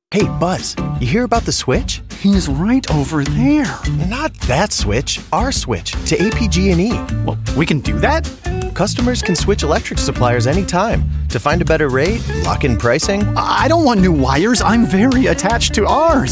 Hey, Buzz, you hear about the switch? He's right over there. Not that switch, our switch to APG&E. Well, we can do that? Customers can switch electric suppliers anytime to find a better rate, lock in pricing. I don't want new wires. I'm very attached to ours.